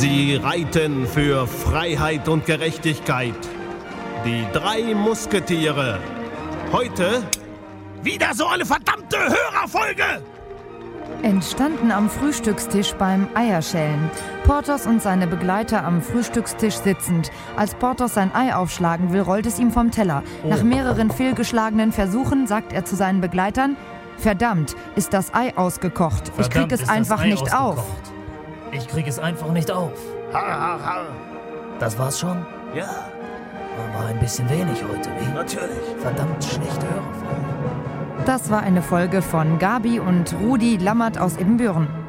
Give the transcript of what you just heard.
Sie reiten für Freiheit und Gerechtigkeit. Die 3 Musketiere. Heute wieder so eine verdammte Hörerfolge! Entstanden am Frühstückstisch beim Eierschälen. Porthos und seine Begleiter am Frühstückstisch sitzend. Als Porthos sein Ei aufschlagen will, rollt es ihm vom Teller. Nach mehreren fehlgeschlagenen Versuchen sagt er zu seinen Begleitern: Verdammt, ist das Ei ausgekocht. Ich krieg es einfach nicht auf. Ich krieg es einfach nicht auf. Das war's schon? Ja, War ein bisschen wenig heute, wie? natürlich. Verdammt schlechte Hörerfolge. Das war eine Folge von Gabi und Rudi Lammert aus Ibbenbüren.